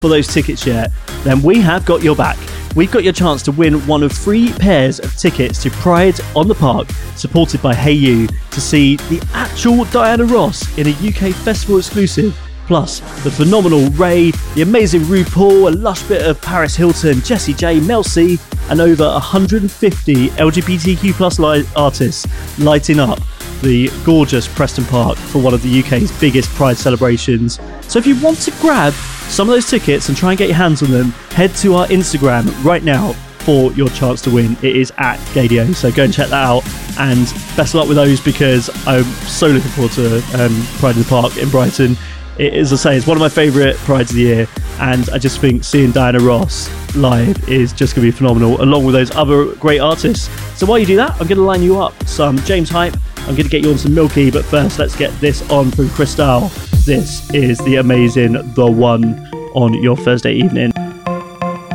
for those tickets yet, then we have got your back. We've got your chance to win one of 3 pairs of tickets to Pride on the Park, supported by Hey You, to see the actual Diana Ross in a UK festival exclusive, plus the phenomenal Ray, the amazing RuPaul, a lush bit of Paris Hilton, Jessie J, Mel C, and over 150 LGBTQ plus artists lighting up the gorgeous Preston Park for one of the UK's biggest Pride celebrations. So if you want to grab some of those tickets and try and get your hands on them, head to our Instagram right now for your chance to win. It is at Gadio, so go and check that out, and best of luck with those, because I'm so looking forward to Pride in the Park in Brighton. It, as I say, it's one of my favourite Prides of the year, and I just think seeing Diana Ross live is just going to be phenomenal, along with those other great artists. So while you do that, I'm going to line you up some James Hype. I'm going to get you on some Milky, but first let's get this on from Cristal. This is the amazing The One on your Thursday evening.